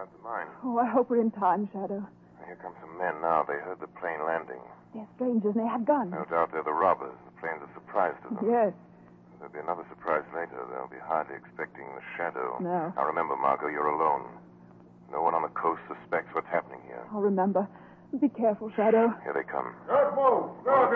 after mine. Oh, I hope we're in time, Shadow. Here come some men now. They heard the plane landing. They're strangers and they have guns. No doubt they're the robbers. The plane's a surprise to them. Yes. There'll be another surprise later. They'll be hardly expecting the Shadow. No. Now remember, Margot, you're alone. No one on the coast suspects what's happening here. I'll remember. Be careful, Shadow. Here they come. Don't move. Go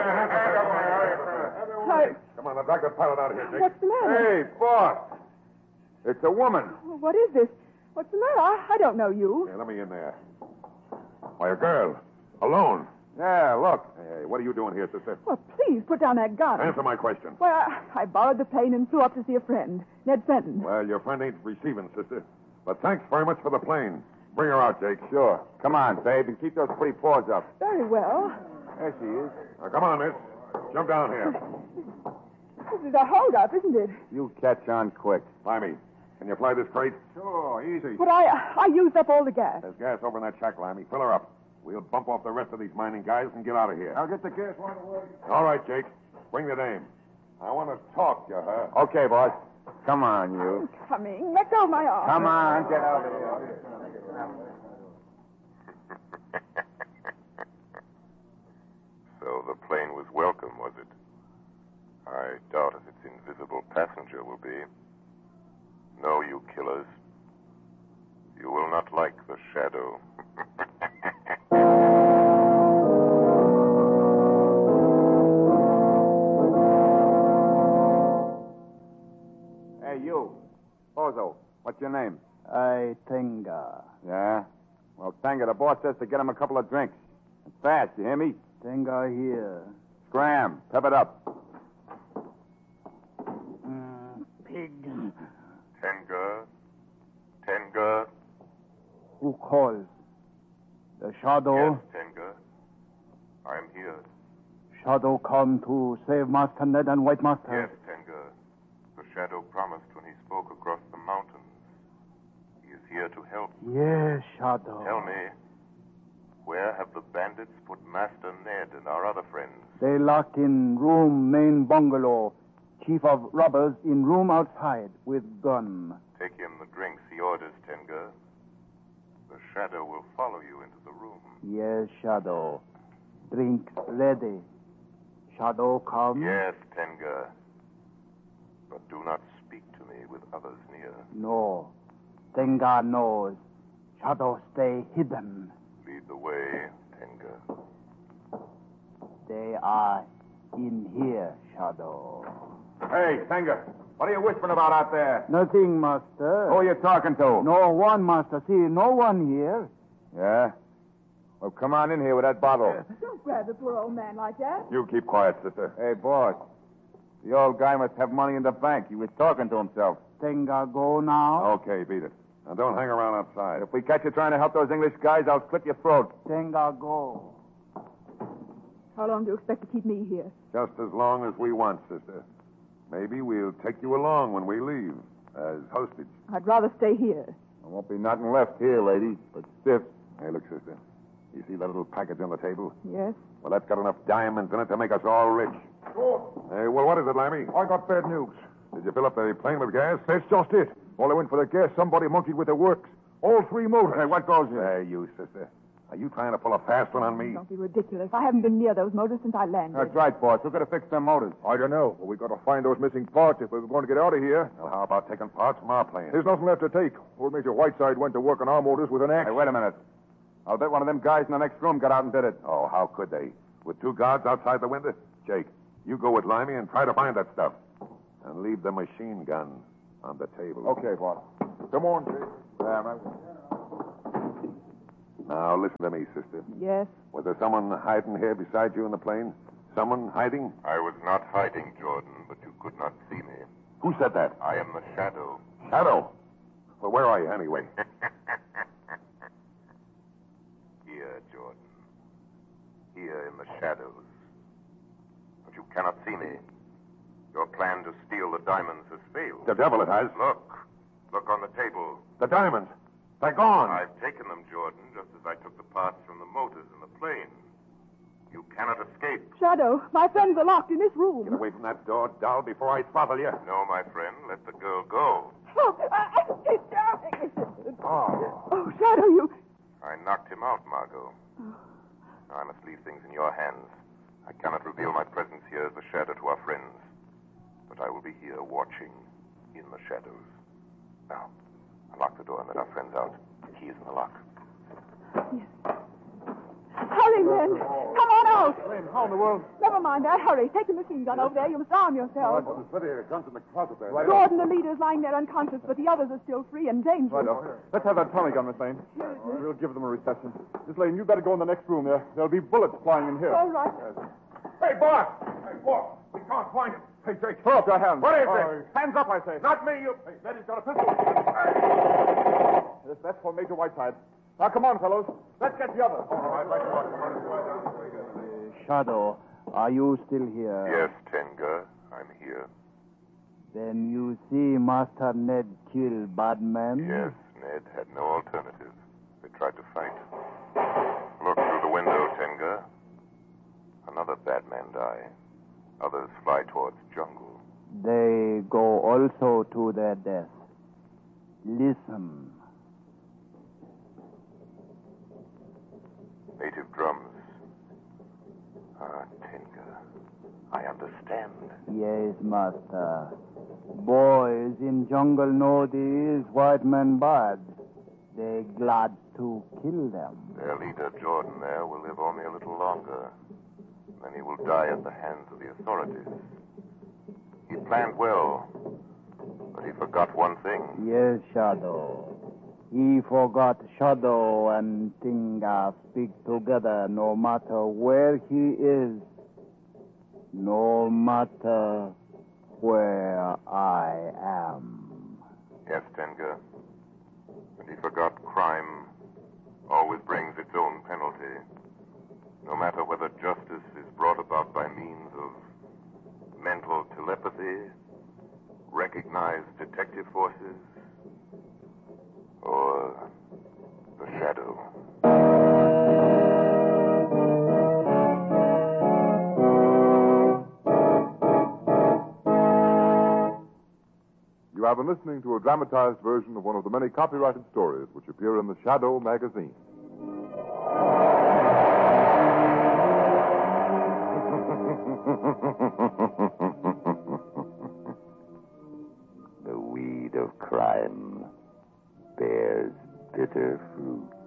Hi. Come on, I'd like the pilot out here, Jake. What's the matter? Hey, boss. It's a woman. What is this? What's the matter? I don't know you. Hey, let me in there. Why, a girl. Alone. Yeah, look. Hey, what are you doing here, sister? Well, please put down that gun. Answer my question. Well, I borrowed the plane and flew up to see a friend, Ned Fenton. Well, your friend ain't receiving, sister. But thanks very much for the plane. Bring her out, Jake. Sure. Come on, babe, and keep those pretty paws up. Very well. There she is. Now, come on, miss. Jump down here. This is a hold-up, isn't it? You catch on quick. Limey, can you fly this crate? Sure, easy. But I used up all the gas. There's gas over in that shack, Limey. Fill her up. We'll bump off the rest of these mining guys and get out of here. I'll get the gas right away. All right, Jake. Bring the dame. I want to talk to her. Okay, boss. Come on, you. Coming. Let go of my arm. Come on, get out of here. So the plane was welcome, was it? I doubt if its invisible passenger will be. No, you killers. You will not like the Shadow. Hey, you. Bozo, what's your name? Tenga. Yeah? Well, Tanga, the boss says to get him a couple of drinks. And fast, you hear me? Tenga here. Scram. Pep it up. Pig. Tenga. Who calls? The Shadow? Yes, Tenga. I'm here. Shadow come to save Master Ned and White Master? Yes, Tenga. The Shadow promised when he spoke across the mountains. He is here to help. Yes, Shadow. Tell me, where have the bandits put Master Ned and our other friends? They locked in room main bungalow. Chief of robbers in room outside with gun. Take him the drinks he orders, Tenga. The Shadow will follow you into the room. Yes, Shadow. Drinks ready. Shadow come? Yes, Tenga. But do not speak to me with others near. No. Tenga knows. Shadow stay hidden. Lead the way, Tenga. They are in here, Shadow. Hey, Tanga, what are you whispering about out there? Nothing, Master. Who are you talking to? No one, Master. See, no one here. Yeah? Well, come on in here with that bottle. Don't grab the poor old man like that. You keep quiet, sister. Hey, boss. The old guy must have money in the bank. He was talking to himself. Tenga go now. Okay, beat it. Now, don't hang around outside. If we catch you trying to help those English guys, I'll slit your throat. Tenga go. How long do you expect to keep me here? Just as long as we want, sister. Maybe we'll take you along when we leave, as hostage. I'd rather stay here. There won't be nothing left here, lady, but stiff. Hey, look, sister. You see that little package on the table? Yes? Well, that's got enough diamonds in it to make us all rich. Hey, well, what is it, Lammy? I got bad news. Did you fill up the plane with gas? That's just it. While I went for the gas, somebody monkeyed with the works. All three motors. Hey, what goes here? Hey, you, sister. Are you trying to pull a fast one on me? Don't be ridiculous. I haven't been near those motors since I landed. That's right, boss. Who could have fixed them motors? I don't know, but we got to find those missing parts if we're going to get out of here. Well, how about taking parts from our plane? There's nothing left to take. Old Major Whiteside went to work on our motors with an axe. Hey, wait a minute. I'll bet one of them guys in the next room got out and did it. Oh, how could they? With two guards outside the window? Jake, you go with Limey and try to find that stuff. And leave the machine gun on the table. Okay, boss. Come on, Jake. Yeah, right. Now, listen to me, sister. Yes? Was there someone hiding here beside you in the plane? Someone hiding? I was not hiding, Jordan, but you could not see me. Who said that? I am the Shadow. Shadow. Well, where are you anyway? Here, Jordan. Here in the shadows. But you cannot see me. Your plan to steal the diamonds has failed. The devil it has. Look. Look on the table. The diamonds. They're gone. I've taken them, Jordan, just as I took the parts from the motors in the plane. You cannot escape. Shadow, my friends are locked in this room. Get away from that door, doll, before I throttle you. No, my friend. Let the girl go. Oh, it's down. Oh. locked him out, Margot. Now, I must leave things in your hands. I cannot reveal my presence here as a shadow to our friends. But I will be here watching in the shadows. Now, unlock the door and let our friends out. The key is in the lock. Yes. Hurry, men. Come on out. How in the world? Never mind that. Hurry. Take the machine gun over there. You must arm yourself. There's plenty of guns in the closet there. Gordon, the leader, is lying there unconscious, but the others are still free and dangerous. Let's have that Tommy gun, Miss Lane. We'll give them a reception. Miss Lane, you better go in the next room there. There'll be bullets flying in here. All right. Hey, boss! Hey, boss! We can't find him. Hey, Jake. Throw up your hands. What is it? Hands up, I say. Not me, you... Hey, Neddy's got a pistol. Yes, that's for Major Whiteside. Now, come on, fellows. Let's get the others. All right, come on. Shadow, are you still here? Yes, Tenga, I'm here. Then you see Master Ned kill Badman? Yes, Ned had no alternative. They tried to fight. Look through the window, Tenga. Another bad man die. Others fly towards jungle. They go also to their death. Listen. Native drums. Ah, Tenga. I understand. Yes, Master. Boys in jungle know these white men bad. They glad to kill them. Their leader, Jordan, there, will live only a little longer. Then he will die at the hands of the authorities. He planned well, but he forgot one thing. Yes, Shadow. He forgot Shadow and Tinga speak together no matter where he is, no matter where I am. Yes, Tenga. And he forgot crime always brings its own penalty. No matter whether justice is brought about by means of mental telepathy, recognized detective forces, or the shadow. You have been listening to a dramatized version of one of the many copyrighted stories which appear in the Shadow magazine. The weed of crime bears bitter fruit.